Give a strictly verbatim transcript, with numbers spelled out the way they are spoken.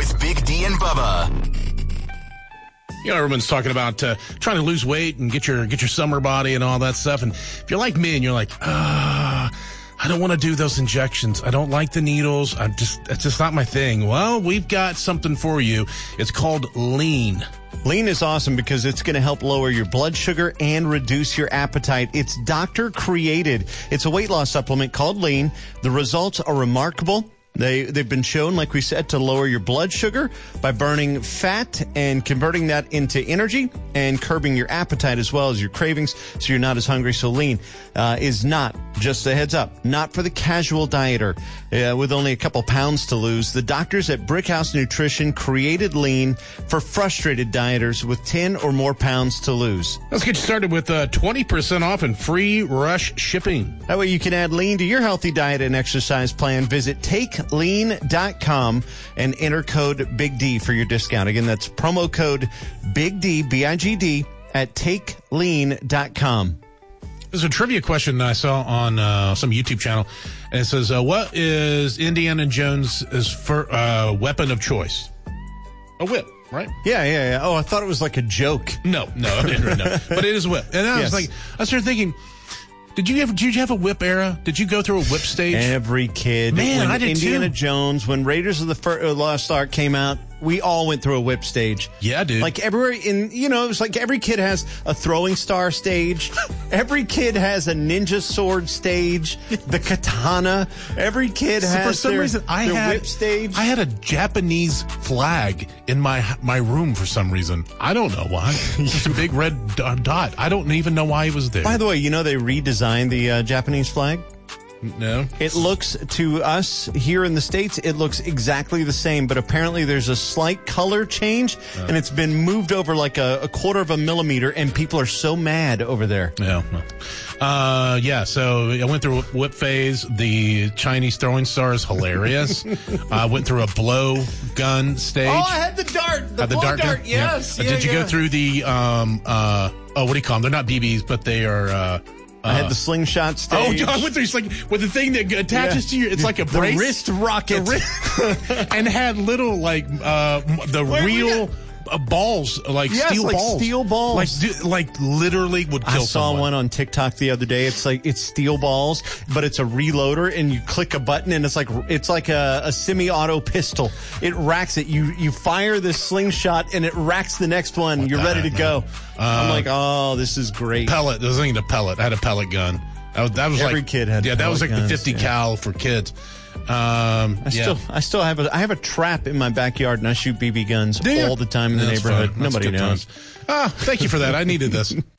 with Big D and Bubba. You know, everyone's talking about uh, trying to lose weight and get your get your summer body and all that stuff. And if you're like me and you're like, ah, I don't want to do those injections. I don't like the needles. I'm just, it's just not my thing. Well, we've got something for you. It's called Lean. Lean is awesome because it's going to help lower your blood sugar and reduce your appetite. It's doctor created. It's a weight loss supplement called Lean. The results are remarkable. They, they've been shown, like we said, to lower your blood sugar by burning fat and converting that into energy and curbing your appetite as well as your cravings so you're not as hungry. So Lean uh, is not, just a heads up, not for the casual dieter uh, with only a couple pounds to lose. The doctors at Brickhouse Nutrition created Lean for frustrated dieters with ten or more pounds to lose. Let's get you started with uh, twenty percent off and free rush shipping. That way you can add Lean to your healthy diet and exercise plan. Visit take lean dot com and enter code Big D for your discount. Again, that's promo code Big D, B I G D, at take lean dot com. There's a trivia question that I saw on uh, some YouTube channel, and it says, uh, what is Indiana Jones' fir- uh, weapon of choice? A whip, right? Yeah, yeah, yeah. Oh, I thought it was like a joke. No, no, no. But it is a whip. And I Yes. was like, I started thinking, Did you have? Did you have a whip era? Did you go through a whip stage? Every kid. Man, when I did Indiana too. Jones, when Raiders of the Fir- uh, Lost Ark came out, we all went through a whip stage. Yeah, dude. Like everywhere in, you know, it's like every kid has a throwing star stage. Every kid has a ninja sword stage, the katana. Every kid So has for some their, reason I their had whip stage. I had a Japanese flag in my my room for some reason. I don't know why. Just a big red d- dot. I don't even know why it was there. By the way, you know they redesigned the uh, Japanese flag? No. It looks, to us here in the States, it looks exactly the same, but apparently there's a slight color change, Uh. and it's been moved over like a, a quarter of a millimeter, and people are so mad over there. Yeah. Uh, yeah, so I went through a whip phase. The Chinese throwing star is hilarious. I went through a blow gun stage. Oh, I had the dart! The Had blow dart dart, gun? yes! Uh, Yeah, Did you yeah. go through the, um, uh, oh, what do you call them? They're not B Bs, but they are, uh, I had the slingshot Oh, stage. I went through. It's like with the thing that attaches Yeah. to you. It's like a The brace, wrist rocket. The wrist- and had little like uh, the Wait, we real uh, balls, like Yes, steel like balls, steel balls. like du- like literally would kill I saw someone. one on TikTok the other day. It's like it's steel balls, but it's a reloader, and you click a button, and it's like it's like a, a semi-auto pistol. It racks it. You you fire this slingshot, and it racks the next one. You're the ready to heck, go. man? I'm Uh, like, oh, this is great. pellet. There's nothing to pellet. I had a pellet gun. That was, that was Every like kid had yeah. That was like pellet the guns, fifty yeah. cal for kids. Um, I yeah. still I still have a I have a trap in my backyard, and I shoot B B guns Do ya? all the time in the That's neighborhood. fun. That's Nobody good knows. times. Ah, thank you for that. I needed this.